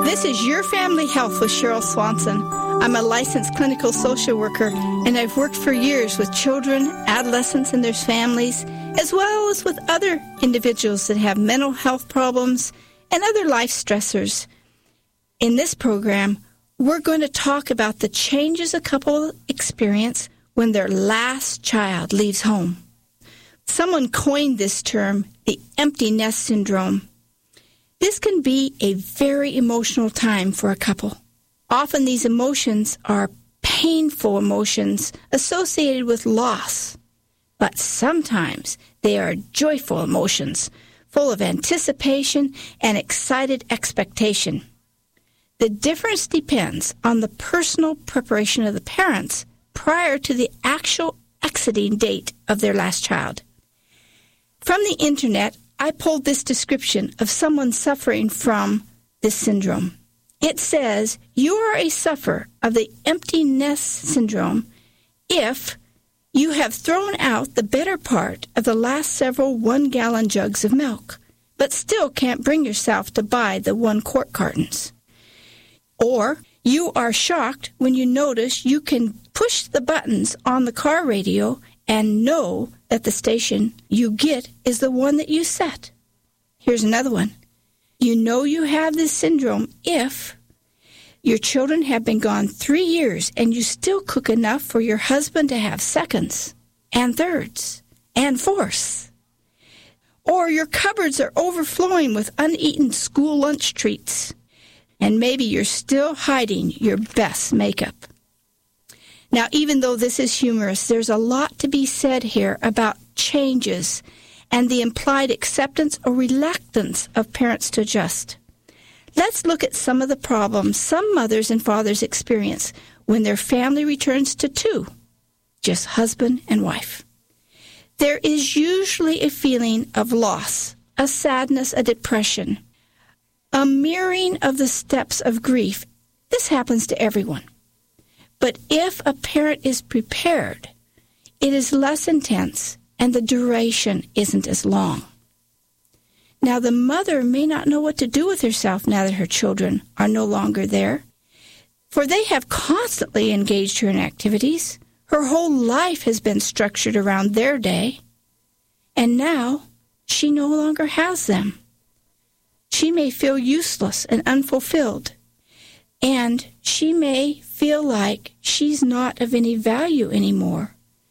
This is Your Family Health with Cheryl Swanson. I'm a licensed clinical social worker, and I've worked for years with children, adolescents, and their families, as well as with other individuals that have mental health problems and other life stressors. In this program, we're going to talk about the changes a couple experience when their last child leaves home. Someone coined this term, the empty nest syndrome. This can be a very emotional time for a couple. Often these emotions are painful emotions associated with loss, but sometimes they are joyful emotions, full of anticipation and excited expectation. The difference depends on the personal preparation of the parents prior to the actual exiting date of their last child. From the internet, I pulled this description of someone suffering from this syndrome. It says, you are a sufferer of the empty nest syndrome if you have thrown out the better part of the last several 1-gallon jugs of milk, but still can't bring yourself to buy the 1-quart cartons. Or you are shocked when you notice you can push the buttons on the car radio and know that the station you get is the one that you set. Here's another one. You know you have this syndrome if your children have been gone 3 years and you still cook enough for your husband to have seconds and thirds and fourths. Or your cupboards are overflowing with uneaten school lunch treats. And maybe you're still hiding your best makeup. Now, even though this is humorous, there's a lot to be said here about changes and the implied acceptance or reluctance of parents to adjust. Let's look at some of the problems some mothers and fathers experience when their family returns to 2, just husband and wife. There is usually a feeling of loss, a sadness, a depression, a mirroring of the steps of grief. This happens to everyone. But if a parent is prepared, it is less intense and the duration isn't as long. Now, the mother may not know what to do with herself now that her children are no longer there, for they have constantly engaged her in activities. Her whole life has been structured around their day, and now she no longer has them. She may feel useless and unfulfilled, and she may feel like she's not of any value anymore.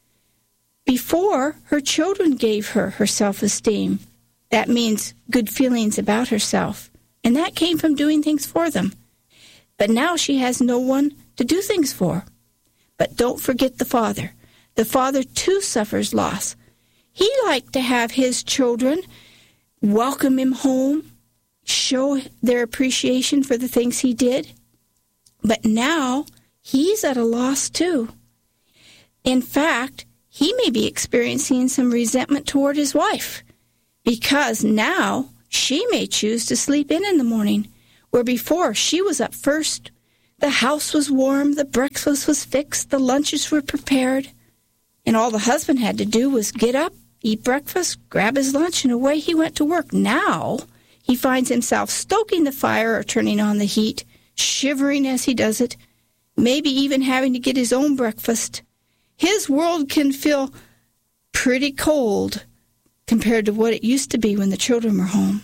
Before, her children gave her self-esteem. That means good feelings about herself, and that came from doing things for them. But now she has no one to do things for. But don't forget the father. The father, too, suffers loss. He liked to have his children welcome him home, show their appreciation for the things he did. But now he's at a loss too. In fact, he may be experiencing some resentment toward his wife because now she may choose to sleep in the morning, where before she was up first. The house was warm, the breakfast was fixed, the lunches were prepared, and all the husband had to do was get up, eat breakfast, grab his lunch, and away he went to work. Now he finds himself stoking the fire or turning on the heat, shivering as he does it, maybe even having to get his own breakfast. His world can feel pretty cold compared to what it used to be when the children were home.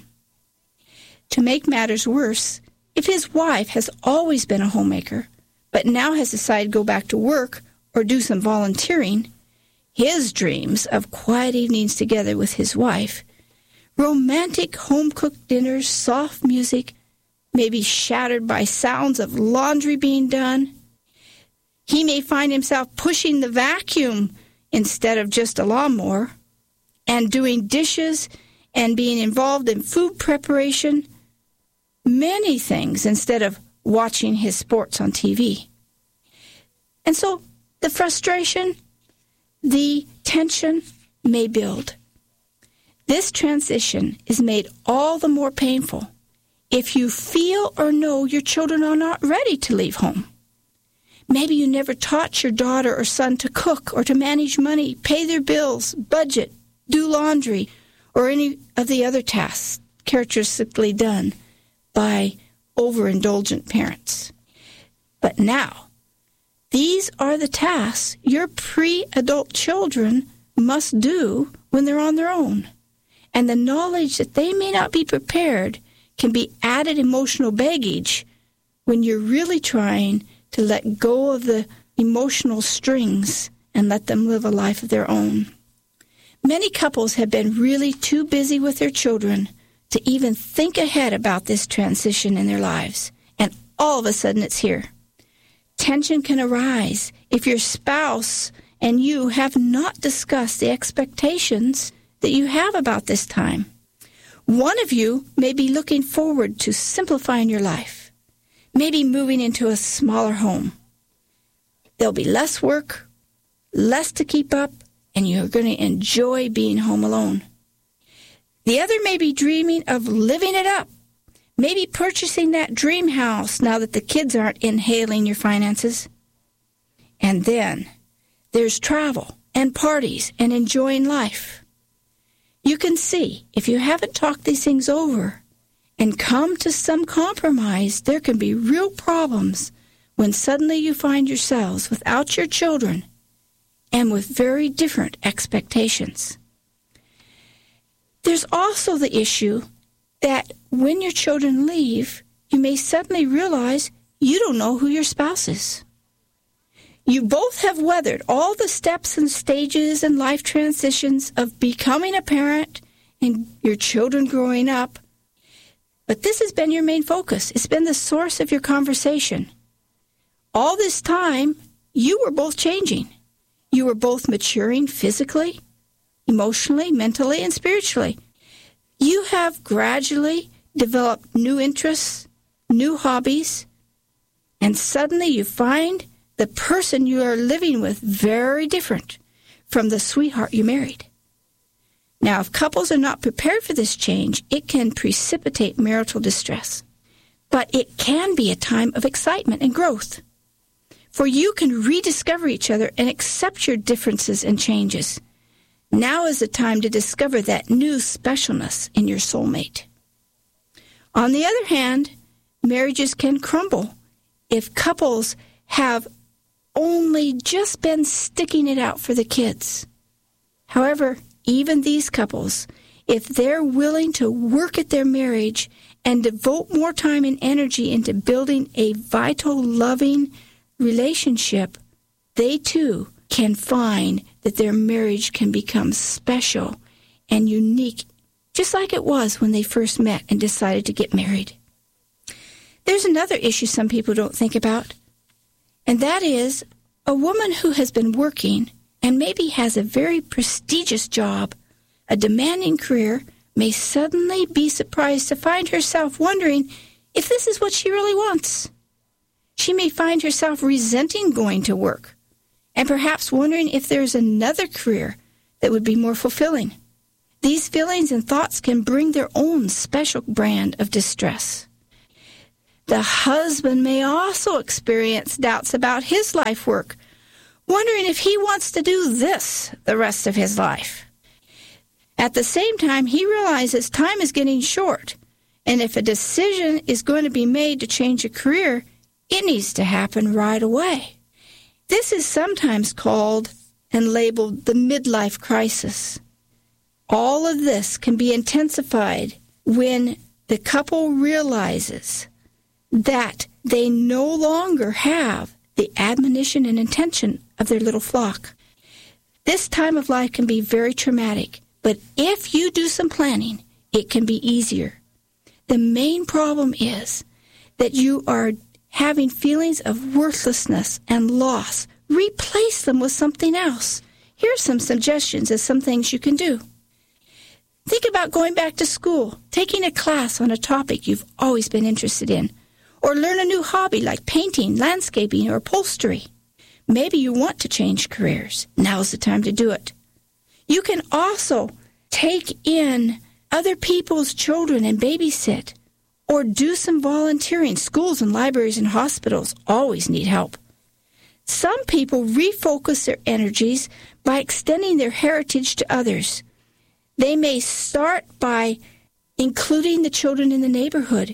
To make matters worse, if his wife has always been a homemaker, but now has decided to go back to work or do some volunteering, his dreams of quiet evenings together with his wife, romantic home-cooked dinners, soft music, may be shattered by sounds of laundry being done. He may find himself pushing the vacuum instead of just a lawnmower, and doing dishes and being involved in food preparation, many things instead of watching his sports on TV. And so the frustration, the tension may build. This transition is made all the more painful if you feel or know your children are not ready to leave home. Maybe you never taught your daughter or son to cook or to manage money, pay their bills, budget, do laundry, or any of the other tasks characteristically done by overindulgent parents. But now, these are the tasks your pre-adult children must do when they're on their own. And the knowledge that they may not be prepared can be added emotional baggage when you're really trying to let go of the emotional strings and let them live a life of their own. Many couples have been really too busy with their children to even think ahead about this transition in their lives. And all of a sudden it's here. Tension can arise if your spouse and you have not discussed the expectations that you have about this time. One of you may be looking forward to simplifying your life, maybe moving into a smaller home. There'll be less work, less to keep up, and you're going to enjoy being home alone. The other may be dreaming of living it up, maybe purchasing that dream house now that the kids aren't inhaling your finances. And then there's travel and parties and enjoying life. You can see, if you haven't talked these things over and come to some compromise, there can be real problems when suddenly you find yourselves without your children and with very different expectations. There's also the issue that when your children leave, you may suddenly realize you don't know who your spouse is. You both have weathered all the steps and stages and life transitions of becoming a parent and your children growing up. But this has been your main focus. It's been the source of your conversation. All this time, you were both changing. You were both maturing physically, emotionally, mentally, and spiritually. You have gradually developed new interests, new hobbies, and suddenly you find the person you are living with very different from the sweetheart you married. Now, if couples are not prepared for this change, it can precipitate marital distress. But it can be a time of excitement and growth. For you can rediscover each other and accept your differences and changes. Now is the time to discover that new specialness in your soulmate. On the other hand, marriages can crumble if couples have only just been sticking it out for the kids. However, even these couples, if they're willing to work at their marriage and devote more time and energy into building a vital, loving relationship, they too can find that their marriage can become special and unique, just like it was when they first met and decided to get married. There's another issue some people don't think about, and that is a woman who has been working and maybe has a very prestigious job, a demanding career, may suddenly be surprised to find herself wondering if this is what she really wants. She may find herself resenting going to work and perhaps wondering if there's another career that would be more fulfilling. These feelings and thoughts can bring their own special brand of distress. The husband may also experience doubts about his life work, wondering if he wants to do this the rest of his life. At the same time, he realizes time is getting short, and if a decision is going to be made to change a career, it needs to happen right away. This is sometimes called and labeled the midlife crisis. All of this can be intensified when the couple realizes that they no longer have the admonition and intention of their little flock. This time of life can be very traumatic, but if you do some planning, it can be easier. The main problem is that you are having feelings of worthlessness and loss. Replace them with something else. Here are some suggestions of some things you can do. Think about going back to school, taking a class on a topic you've always been interested in, or learn a new hobby like painting, landscaping, or upholstery. Maybe you want to change careers. Now's the time to do it. You can also take in other people's children and babysit, or do some volunteering. Schools and libraries and hospitals always need help. Some people refocus their energies by extending their heritage to others. They may start by including the children in the neighborhood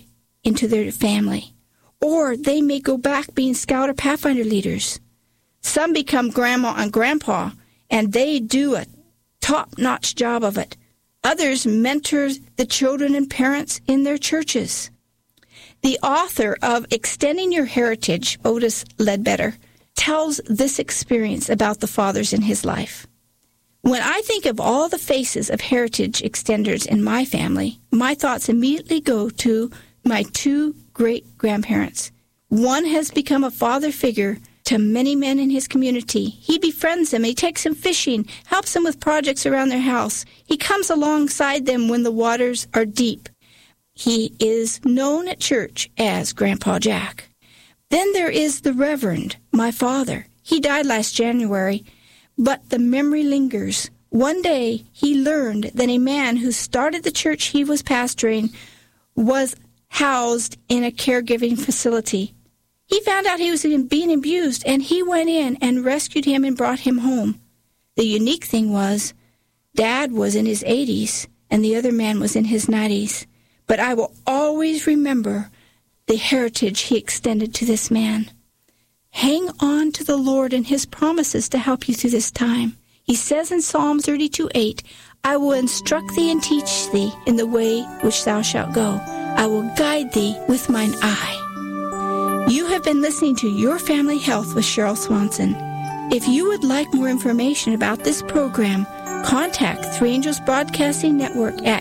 into their family. Or they may go back being Scout or Pathfinder leaders. Some become grandma and grandpa, and they do a top-notch job of it. Others mentor the children and parents in their churches. The author of Extending Your Heritage, Otis Ledbetter, tells this experience about the fathers in his life. When I think of all the faces of heritage extenders in my family, my thoughts immediately go to my two great-grandparents. One has become a father figure to many men in his community. He befriends them, he takes them fishing, helps them with projects around their house. He comes alongside them when the waters are deep. He is known at church as Grandpa Jack. Then there is the Reverend, my father. He died last January, but the memory lingers. One day he learned that a man who started the church he was pastoring was housed in a caregiving facility. He found out he was being abused, and he went in and rescued him and brought him home. The unique thing was, Dad was in his 80s, and the other man was in his 90s. But I will always remember the heritage he extended to this man. Hang on to the Lord and his promises to help you through this time. He says in Psalm 32:8, I will instruct thee and teach thee in the way which thou shalt go. I will guide thee with mine eye. You have been listening to Your Family Health with Cheryl Swanson. If you would like more information about this program, contact Three Angels Broadcasting Network at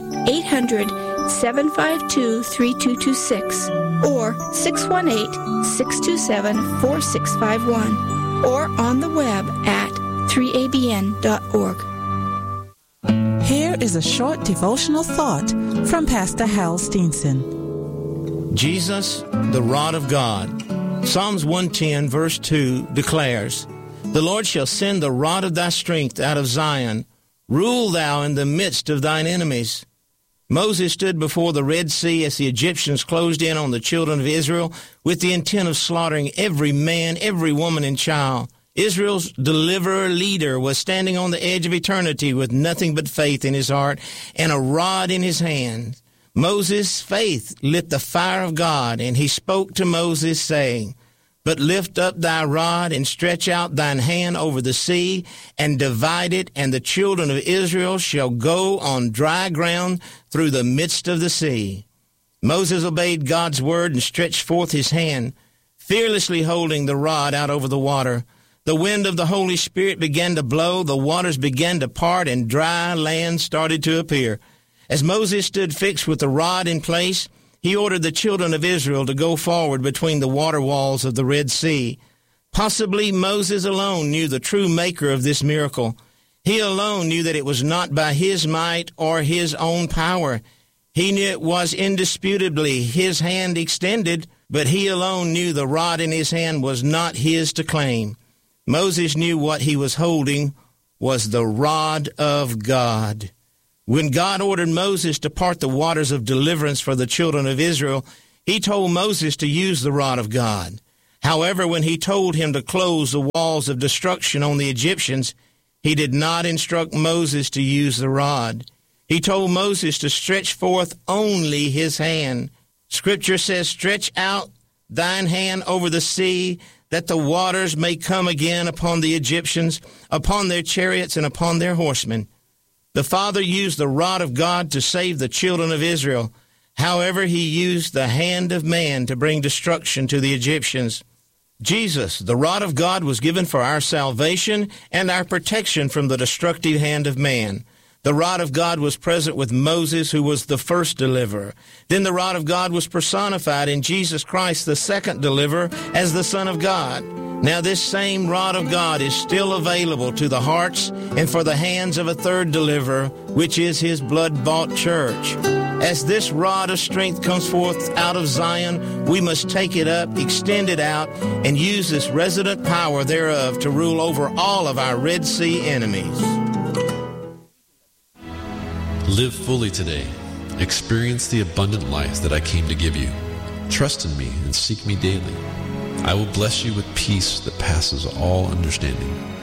800-752-3226 or 618-627-4651 or on the web at 3abn.org. Here is a short devotional thought from Pastor Hal Steenson. Jesus, the rod of God. Psalms 110, verse 2 declares, The Lord shall send the rod of thy strength out of Zion. Rule thou in the midst of thine enemies. Moses stood before the Red Sea as the Egyptians closed in on the children of Israel with the intent of slaughtering every man, every woman, and child. Israel's deliverer leader was standing on the edge of eternity with nothing but faith in his heart and a rod in his hand. Moses' faith lit the fire of God, and he spoke to Moses, saying, But lift up thy rod and stretch out thine hand over the sea and divide it, and the children of Israel shall go on dry ground through the midst of the sea. Moses obeyed God's word and stretched forth his hand, fearlessly holding the rod out over the water. The wind of the Holy Spirit began to blow, the waters began to part, and dry land started to appear. As Moses stood fixed with the rod in place, he ordered the children of Israel to go forward between the water walls of the Red Sea. Possibly Moses alone knew the true maker of this miracle. He alone knew that it was not by his might or his own power. He knew it was indisputably his hand extended, but he alone knew the rod in his hand was not his to claim. Moses knew what he was holding was the rod of God. When God ordered Moses to part the waters of deliverance for the children of Israel, he told Moses to use the rod of God. However, when he told him to close the walls of destruction on the Egyptians, he did not instruct Moses to use the rod. He told Moses to stretch forth only his hand. Scripture says, Stretch out thine hand over the sea, that the waters may come again upon the Egyptians, upon their chariots, and upon their horsemen. The Father used the rod of God to save the children of Israel. However, he used the hand of man to bring destruction to the Egyptians. Jesus, the rod of God, was given for our salvation and our protection from the destructive hand of man. The rod of God was present with Moses, who was the first deliverer. Then the rod of God was personified in Jesus Christ, the second deliverer, as the Son of God. Now this same rod of God is still available to the hearts and for the hands of a third deliverer, which is his blood-bought church. As this rod of strength comes forth out of Zion, we must take it up, extend it out, and use this resident power thereof to rule over all of our Red Sea enemies. Live fully today. Experience the abundant life that I came to give you. Trust in me and seek me daily. I will bless you with peace that passes all understanding.